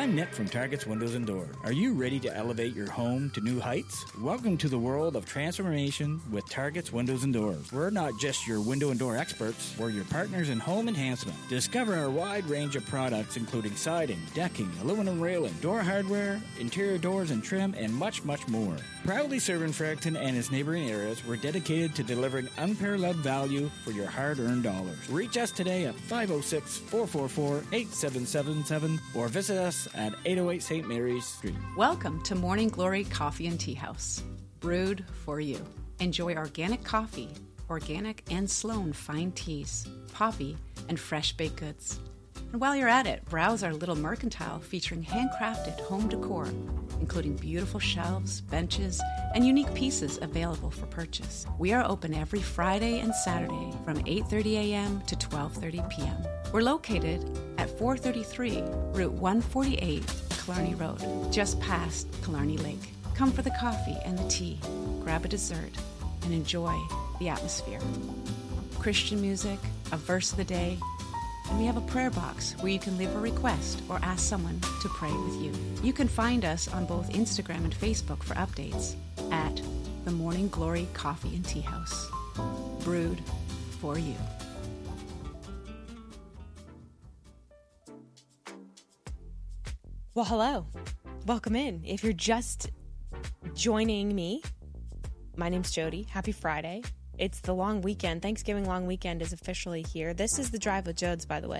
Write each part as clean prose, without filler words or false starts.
I'm Nick from Target's Windows and Door. Are you ready to elevate your home to new heights? Welcome to the world of transformation with Target's Windows and Doors. We're not just your window and door experts, we're your partners in home enhancement. Discover our wide range of products including siding, decking, aluminum railing, door hardware, interior doors and trim, and much, much more. Proudly serving Fredericton and its neighboring areas, we're dedicated to delivering unparalleled value for your hard-earned dollars. Reach us today at 506-444-8777 or visit us at 808 St. Mary's Street. Welcome to Morning Glory Coffee and Tea House, brewed for you. Enjoy organic coffee, organic and Sloan fine teas, poppy, and fresh baked goods. And while you're at it, browse our little mercantile featuring handcrafted home decor, including beautiful shelves, benches, and unique pieces available for purchase. We are open every Friday and Saturday from 8:30 a.m. to 12:30 p.m. We're located at 433 Route 148, Killarney Road, just past Killarney Lake. Come for the coffee and the tea, grab a dessert, and enjoy the atmosphere. Christian music, a verse of the day, and we have a prayer box where you can leave a request or ask someone to pray with you. You can find us on both Instagram and Facebook for updates at the Morning Glory Coffee and Tea House. Brewed for you. Well, hello. Welcome in. If you're just joining me, my name's Jody. Happy Friday. It's the long weekend. Thanksgiving long weekend is officially here. This is the Drive with Jodes, by the way.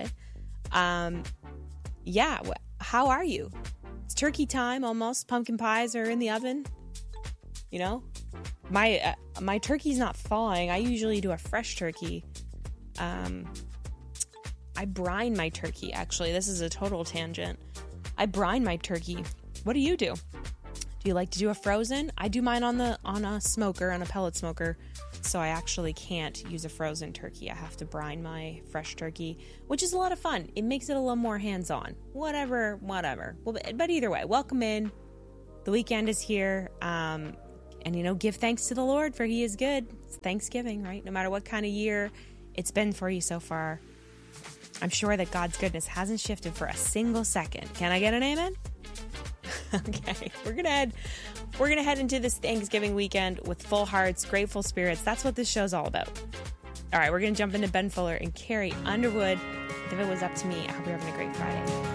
How are you? It's turkey time almost. Pumpkin pies are in the oven. You know, my turkey's not thawing. I usually do a fresh turkey. I brine my turkey, actually. This is a total tangent. I brine my turkey. What do you do? Do you like to do a frozen? I do mine on a smoker, on a pellet smoker. So I actually can't use a frozen turkey. I have to brine my fresh turkey, which is a lot of fun. It makes it a little more hands-on. Whatever. Well, but either way, welcome in. The weekend is here. And, give thanks to the Lord, for he is good. It's Thanksgiving, right? No matter what kind of year it's been for you so far, I'm sure that God's goodness hasn't shifted for a single second. Can I get an amen? Okay, we're gonna head into this Thanksgiving weekend with full hearts, grateful spirits. That's what this show's all about. All right, we're gonna jump into Ben Fuller and Carrie Underwood. If it was up to me, I hope you're having a great Friday.